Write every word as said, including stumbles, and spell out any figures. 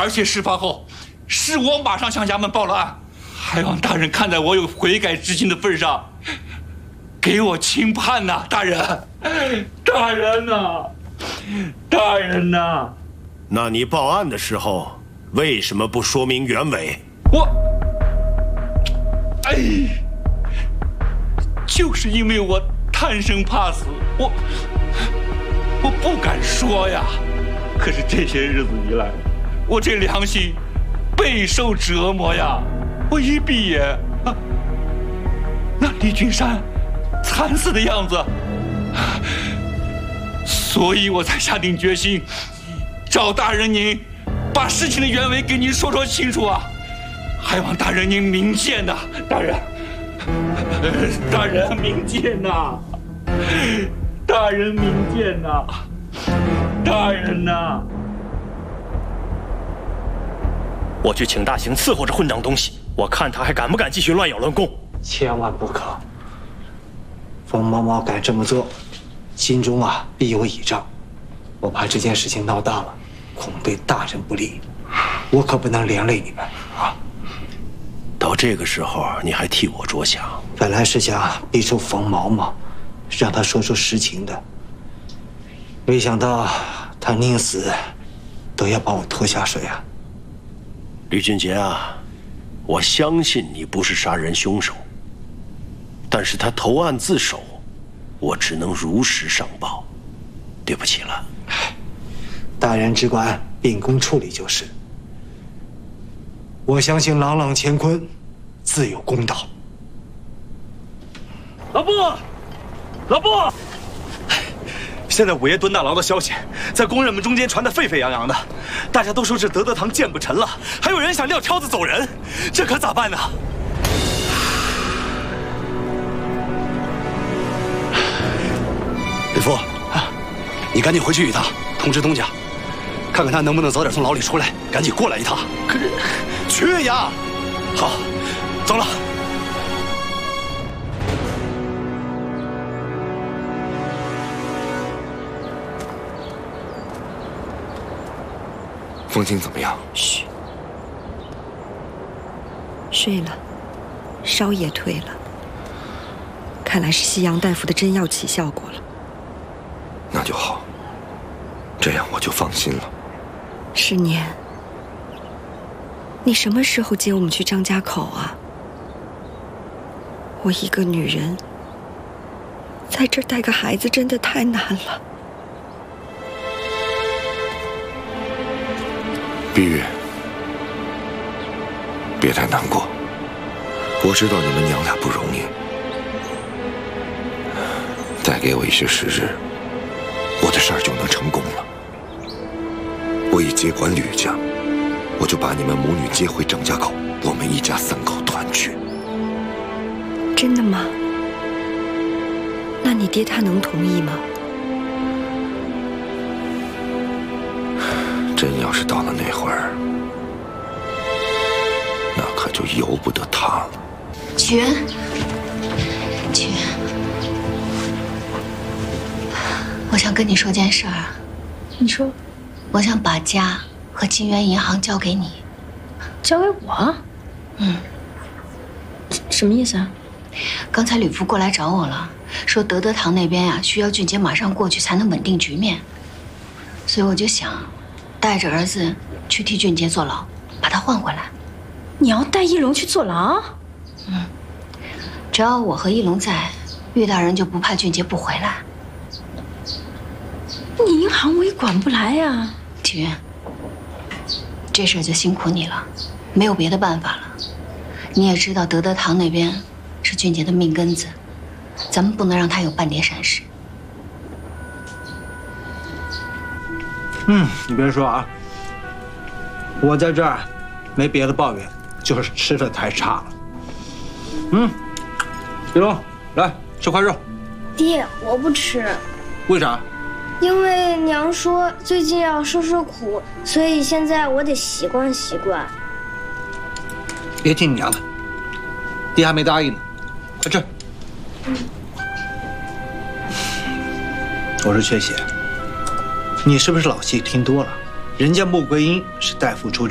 而且事发后，是我马上向衙门报了案。还望大人看在我有悔改之心的份上，给我轻判呐，大人！大人呐，大人呐！ 那你报案的时候，为什么不说明原委？ 我，哎，就是因为我贪生怕死，我我不敢说呀。可是这些日子以来，我这良心备受折磨呀。我一闭眼，啊，那李君山惨死的样子，所以我才下定决心，找大人您把事情的原委给您说说清楚啊！还望大人您明鉴呐，大人，大人明鉴呐，大人明鉴呐，大人呐！ 我去请大刑伺候这混账东西，我看他还敢不敢继续乱咬乱供。 千万不可！冯毛毛敢这么做，心中啊必有倚仗。我怕这件事情闹大了，恐对大人不利，我可不能连累你们啊！ 到这个时候，你还替我着想？ 本来是想逼出冯毛毛，让他说出实情的，没想到他宁死都要把我拖下水啊！ 吕俊杰啊，我相信你不是杀人凶手，但是他投案自首，我只能如实上报，对不起了。 大人只管秉公处理就是。我相信朗朗乾坤自有公道。 老布，老布，现在午夜蹲大牢的消息在工人们中间传得沸沸扬扬的，大家都说这德德堂建不成了，还有人想撂挑子走人，这可咋办呢？ 李福，你赶紧回去一趟，通知东家，看看他能不能早点从牢里出来，赶紧过来一趟。 可是， 去呀！ 好，走了。 风清怎么样？ 嘘，睡了，烧也退了。看来是西洋大夫的针药起效果了。 那就好，这样我就放心了。 十年，你什么时候接我们去张家口啊？我一个女人，在这儿带个孩子真的太难了。 碧玉，别太难过。我知道你们娘俩不容易，再给我一些时日，我的事儿就能成功了。我一接管吕家，我就把你们母女接回张家口，我们一家三口团聚。 真的吗？那你爹他能同意吗？ 真要是到了那会儿，那可就由不得他了。 曲源，曲源，我想跟你说件事儿。 你说， 我想把家和金源银行交给你。 交给我？ 嗯。 什么意思啊？ 刚才吕福过来找我了，说德德堂那边呀、啊、需要俊杰马上过去才能稳定局面，所以我就想带着儿子去替俊杰坐牢，把他换回来。 你要带一龙去坐牢？ 嗯，只要我和一龙在，岳大人就不怕俊杰不回来。 你银行我也管不来呀。 曲源，这事儿就辛苦你了，没有别的办法了。你也知道德德堂那边是俊杰的命根子，咱们不能让他有半点闪失。 嗯，你别说啊，我在这儿没别的抱怨，就是吃的太差了。嗯，一龙，来吃块肉。 爹，我不吃。 为啥？ 因为娘说最近要受受苦，所以现在我得习惯习惯。 别听你娘的，爹还没答应呢，快吃。 嗯。 我说缺血，你是不是老戏听多了？人家穆桂英是代父出